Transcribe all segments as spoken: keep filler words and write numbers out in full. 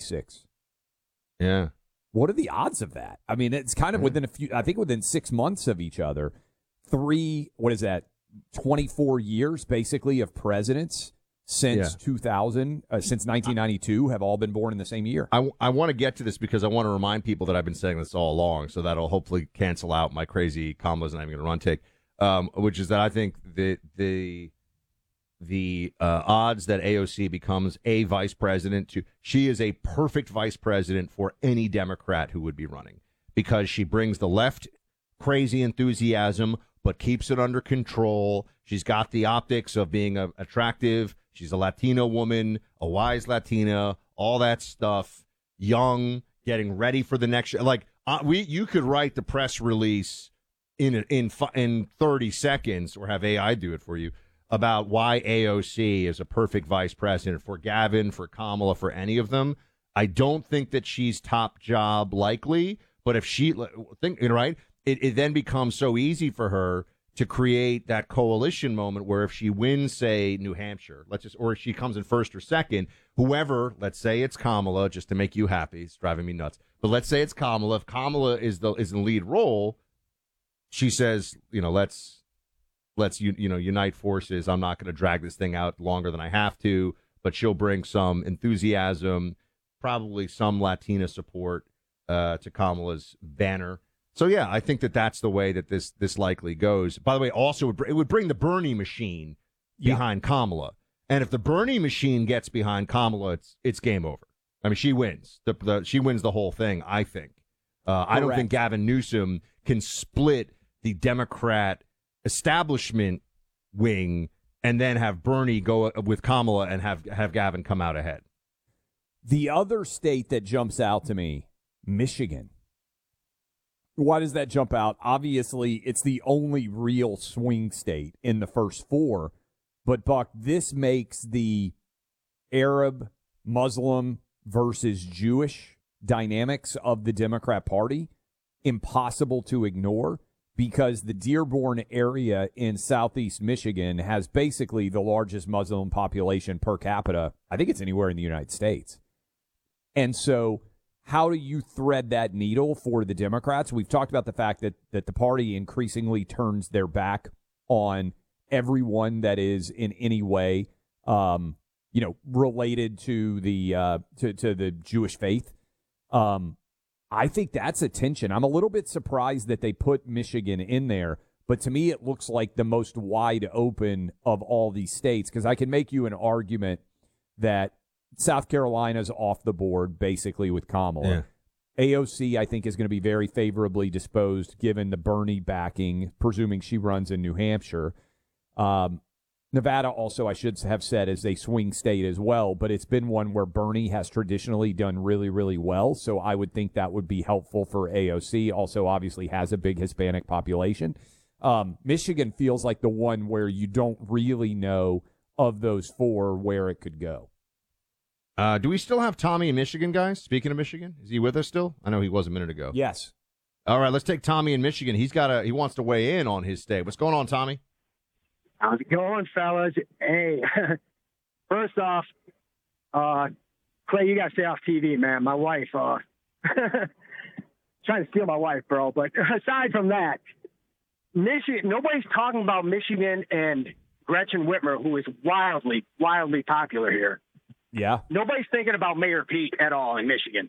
twenty-six. Yeah. What are the odds of that? I mean, it's kind of within a few, I think within six months of each other. Three, what is that, twenty-four years basically of presidents since Yeah. two thousand, uh, since nineteen ninety-two have all been born in the same year. I, I want to get to this because I want to remind people that I've been saying this all along, so that'll hopefully cancel out my crazy Kamala's not even going to run take, um, which is that I think the the the uh, odds that A O C becomes a vice president, to she is a perfect vice president for any Democrat who would be running, because she brings the left crazy enthusiasm but keeps it under control. She's got the optics of being a, attractive. She's a Latino woman, a wise Latina, all that stuff, young, getting ready for the next year. Like, uh, we, you could write the press release in in in thirty seconds, or have A I do it for you, about why A O C is a perfect vice president for Gavin, for Kamala, for any of them. I don't think that she's top job likely, but if she think right, it, it then becomes so easy for her to create that coalition moment where if she wins, say, New Hampshire, let's just, or if she comes in first or second, whoever, let's say it's Kamala, just to make you happy, it's driving me nuts, but let's say it's Kamala. If Kamala is the is in the lead role, she says, you know, let's let's you you know unite forces. I'm not going to drag this thing out longer than I have to, but she'll bring some enthusiasm, probably some Latina support uh, to Kamala's banner. So, yeah, I think that that's the way that this this likely goes. By the way, also, it would bring the Bernie machine behind yeah. Kamala. And if the Bernie machine gets behind Kamala, it's it's game over. I mean, she wins. The, the, she wins the whole thing, I think. Uh, I don't think Gavin Newsom can split the Democrat establishment wing and then have Bernie go with Kamala and have, have Gavin come out ahead. The other state that jumps out to me, Michigan. Why does that jump out? Obviously, it's the only real swing state in the first four. But, Buck, this makes the Arab, Muslim versus Jewish dynamics of the Democrat Party impossible to ignore, because the Dearborn area in southeast Michigan has basically the largest Muslim population per capita. I think it's anywhere in the United States. And so how do you thread that needle for the Democrats? We've talked about the fact that, that the party increasingly turns their back on everyone that is in any way, um, you know, related to the uh, to, to the Jewish faith. Um, I think that's a tension. I'm a little bit surprised that they put Michigan in there, but to me it looks like the most wide open of all these states, because I can make you an argument that South Carolina's off the board, basically, with Kamala. Yeah. A O C, I think, is going to be very favorably disposed, given the Bernie backing, presuming she runs in New Hampshire. Um, Nevada also, I should have said, is a swing state as well, but it's been one where Bernie has traditionally done really, really well, so I would think that would be helpful for A O C. Also, obviously, has a big Hispanic population. Um, Michigan feels like the one where you don't really know of those four where it could go. Uh, do we still have Tommy in Michigan, guys? Speaking of Michigan, is he with us still? I know he was a minute ago. Yes. All right, let's take Tommy in Michigan. He's got a he wants to weigh in on his state. What's going on, Tommy? How's it going, fellas? Hey, first off, uh, Clay, you got to stay off T V, man. My wife, uh, trying to steal my wife, bro. But aside from that, Michigan, nobody's talking about Michigan and Gretchen Whitmer, who is wildly, wildly popular here. Yeah. Nobody's thinking about Mayor Pete at all in Michigan.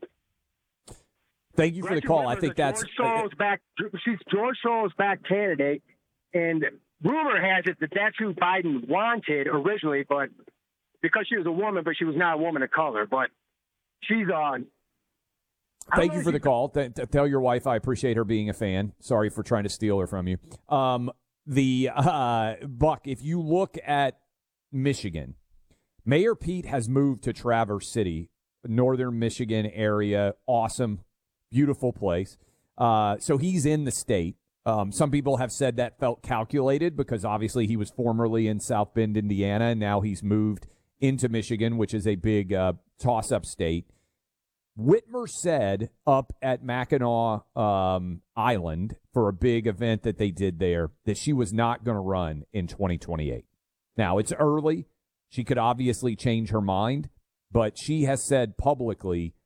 Thank you for Gretchen the call. Whitmer's I think that's George Soros back. She's George Soros back candidate, and rumor has it that that's who Biden wanted originally, but because she was a woman, but she was not a woman of color. But she's on. Thank you for the call. Th- th- tell your wife I appreciate her being a fan. Sorry for trying to steal her from you. Um, the uh, Buck, if you look at Michigan, Mayor Pete has moved to Traverse City, northern Michigan area. Awesome, beautiful place. Uh, so he's in the state. Um, some people have said that felt calculated because obviously he was formerly in South Bend, Indiana, and now he's moved into Michigan, which is a big uh, toss-up state. Whitmer said up at Mackinac um, Island for a big event that they did there that she was not going to run in twenty twenty-eight. Now, it's early. She could obviously change her mind, but she has said publicly